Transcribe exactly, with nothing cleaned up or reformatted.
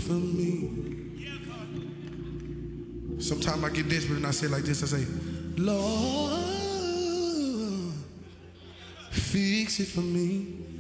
for me. Sometimes I get desperate and I say it like this, I say, Lord, fix it for me.